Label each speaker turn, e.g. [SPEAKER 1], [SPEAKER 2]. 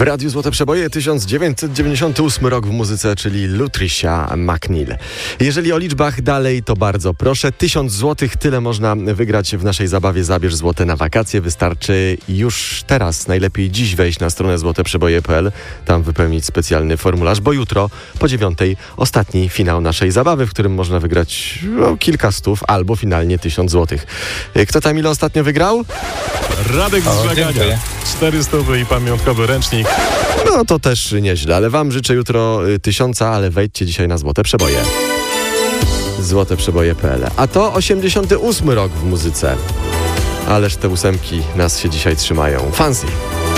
[SPEAKER 1] Radiu Złote Przeboje, 1998 rok w muzyce, czyli Lutricia McNeil. Jeżeli o liczbach dalej, to bardzo proszę. 1000 złotych, tyle można wygrać w naszej zabawie Zabierz Złote na wakacje. Wystarczy już teraz, najlepiej dziś wejść na stronę złoteprzeboje.pl, tam wypełnić specjalny formularz, bo jutro po 9:00 ostatni finał naszej zabawy, w którym można wygrać kilka stów albo finalnie 1000 złotych. Kto tam ile ostatnio wygrał?
[SPEAKER 2] Radek z Żagania. 400 i pamiątkowy ręcznik.
[SPEAKER 1] No to też nieźle, ale wam życzę jutro 1000, ale wejdźcie dzisiaj na Złote Przeboje. Złoteprzeboje.pl. A to 88 rok w muzyce. Ależ te ósemki nas się dzisiaj trzymają. Fancy.